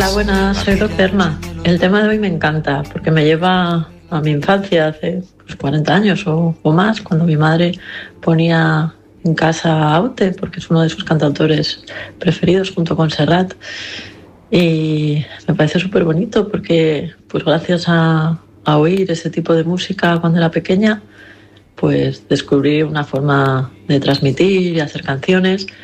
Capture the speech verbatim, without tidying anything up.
Hola, buenas, soy Roxerma. El tema de hoy me encanta porque me lleva a mi infancia, hace pues, cuarenta años o, o más, cuando mi madre ponía en casa Aute, porque es uno de sus cantautores preferidos junto con Serrat. Y me parece súper bonito porque, pues gracias a, a oír ese tipo de música cuando era pequeña, pues descubrí una forma de transmitir y hacer canciones